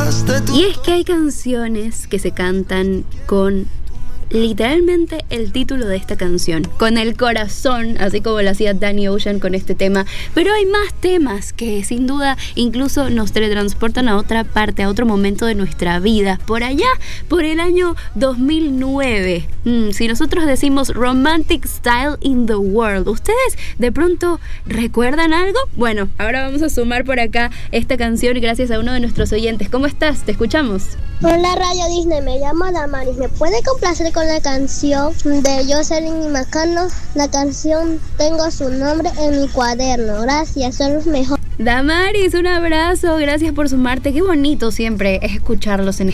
Y es que hay canciones que se cantan con literalmente el título de esta canción, con el corazón, así como lo hacía Danny Ocean con este tema. Pero hay más temas que sin duda incluso nos teletransportan a otra parte, a otro momento de nuestra vida, por allá, por el año 2009. Si nosotros decimos Romantic Style in the World, ¿ustedes de pronto recuerdan algo? Bueno, ahora vamos a sumar por acá esta canción gracias a uno de nuestros oyentes. ¿Cómo estás? Te escuchamos. Hola Radio Disney, me llamo Damaris. ¿Me puede complacer con la canción de Jocelyn y Macano? La canción Tengo su nombre en mi cuaderno. Gracias, son los mejores. Damaris, un abrazo, gracias por sumarte. Qué bonito siempre es escucharlos en